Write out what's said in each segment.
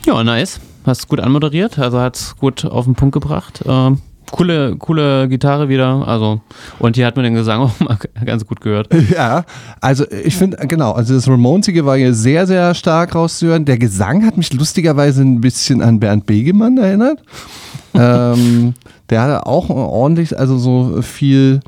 Ja, nice. Hast gut anmoderiert, also hat's gut auf den Punkt gebracht. Coole Gitarre wieder, also und hier hat man den Gesang auch mal ganz gut gehört. Ja, also ich finde, genau, also das Ramonesige war hier sehr, sehr stark rauszuhören. Der Gesang hat mich lustigerweise ein bisschen an Bernd Begemann erinnert. Der hatte auch ordentlich, also so viel,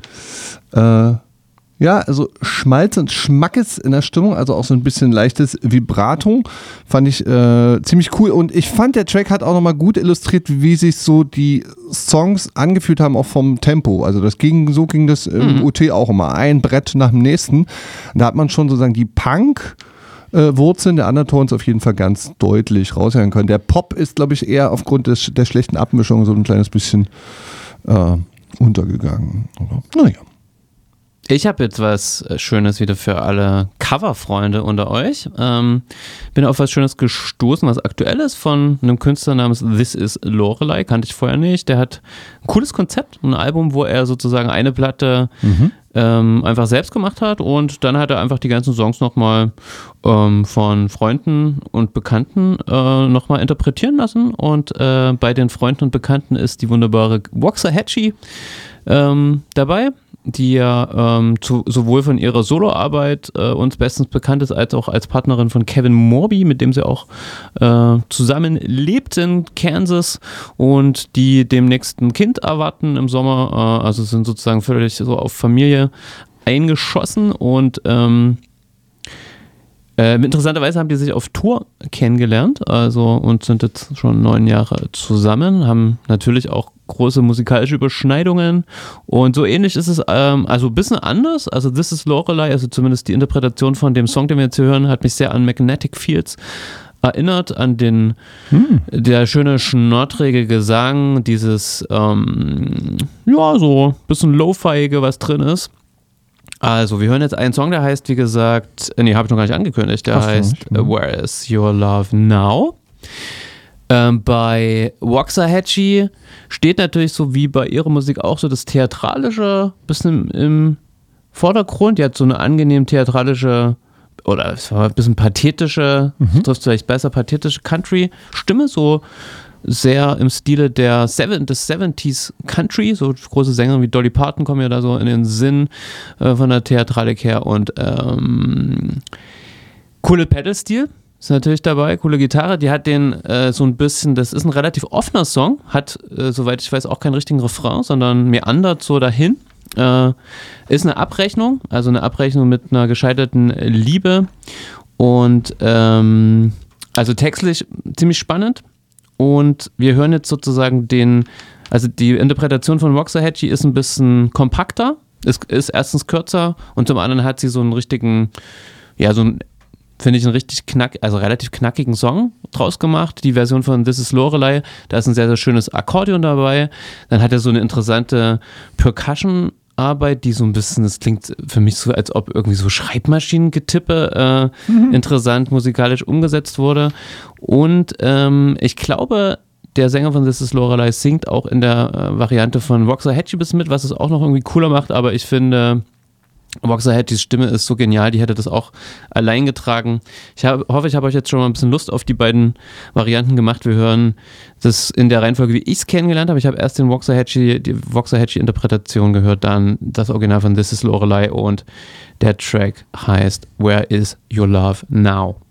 also Schmalz und Schmackes in der Stimmung, also auch so ein bisschen leichtes Vibrato, fand ich ziemlich cool. Und ich fand, der Track hat auch nochmal gut illustriert, wie sich so die Songs angefühlt haben, auch vom Tempo. Also so ging das im UT auch immer, ein Brett nach dem nächsten. Da hat man schon sozusagen die Wurzeln der Undertones auf jeden Fall ganz deutlich raushören können. Der Pop ist, glaube ich, eher aufgrund der schlechten Abmischung so ein kleines bisschen untergegangen. Aber, naja. Ich habe jetzt was Schönes wieder für alle Coverfreunde unter euch. Bin auf was Schönes gestoßen, was aktuell ist, von einem Künstler namens This Is Lorelei. Kannte ich vorher nicht. Der hat ein cooles Konzept, ein Album, wo er sozusagen eine Platte einfach selbst gemacht hat und dann hat er einfach die ganzen Songs nochmal von Freunden und Bekannten nochmal interpretieren lassen. Und bei den Freunden und Bekannten ist die wunderbare Waxahachie dabei, die ja sowohl von ihrer Soloarbeit uns bestens bekannt ist, als auch als Partnerin von Kevin Morby, mit dem sie auch zusammen lebt in Kansas und die demnächst ein Kind erwarten im Sommer, also sind sozusagen völlig so auf Familie eingeschossen und interessanterweise haben die sich auf Tour kennengelernt, also und sind jetzt schon 9 Jahre zusammen, haben natürlich auch große musikalische Überschneidungen und so ähnlich ist es, also ein bisschen anders, also This Is Lorelei, also zumindest die Interpretation von dem Song, den wir jetzt hier hören, hat mich sehr an Magnetic Fields erinnert, an der schöne schnoddrige Gesang, dieses so ein bisschen Lo-Fiige, was drin ist. Also, wir hören jetzt einen Song, der heißt, wie gesagt, habe ich noch gar nicht angekündigt, der heißt Where Is Your Love Now? Bei Waxahachie steht natürlich so wie bei ihrer Musik auch so das Theatralische bisschen im Vordergrund. Die hat so eine angenehm theatralische oder es war ein bisschen pathetische, trifft vielleicht besser, pathetische Country-Stimme, so sehr im Stile des 70s Country, so große Sänger wie Dolly Parton kommen ja da so in den Sinn von der Theatralik her und coole Pedal-Stil ist natürlich dabei, coole Gitarre, die hat den so ein bisschen, das ist ein relativ offener Song, hat, soweit ich weiß, auch keinen richtigen Refrain, sondern meandert so dahin, ist eine Abrechnung, also eine Abrechnung mit einer gescheiterten Liebe und also textlich ziemlich spannend. Und wir hören jetzt sozusagen also die Interpretation von Waxahachie ist ein bisschen kompakter, ist erstens kürzer und zum anderen hat sie so einen richtigen, finde ich, einen richtig relativ knackigen Song draus gemacht. Die Version von This Is Lorelei, da ist ein sehr, sehr schönes Akkordeon dabei. Dann hat er so eine interessante Percussion-Arbeit, die so ein bisschen, das klingt für mich so, als ob irgendwie so Schreibmaschinengetippe interessant musikalisch umgesetzt wurde. Und ich glaube, der Sänger von This Is Lorelei singt auch in der Variante von Waxahachie bis mit, was es auch noch irgendwie cooler macht, aber ich finde, Waxahachies Stimme ist so genial, die hätte das auch allein getragen. Ich hoffe, ich habe euch jetzt schon mal ein bisschen Lust auf die beiden Varianten gemacht. Wir hören das in der Reihenfolge, wie ich es kennengelernt habe. Ich habe erst die Waxahachie-Interpretation gehört, dann das Original von This Is Lorelei und der Track heißt Where Is Your Love Now?